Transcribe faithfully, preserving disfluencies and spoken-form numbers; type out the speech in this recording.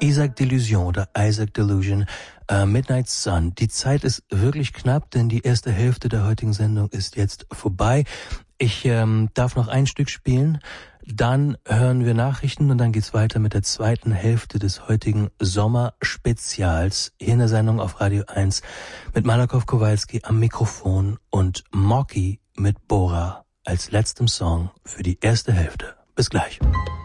Isaac Delusion oder Isaac Delusion, uh, Midnight Sun. Die Zeit ist wirklich knapp, denn die erste Hälfte der heutigen Sendung ist jetzt vorbei. Ich ähm, darf noch ein Stück spielen, dann hören wir Nachrichten und dann geht's weiter mit der zweiten Hälfte des heutigen Sommerspezials hier in der Sendung auf Radio eins mit Malakow Kowalski am Mikrofon und Mocky mit Bora als letztem Song für die erste Hälfte. Bis gleich.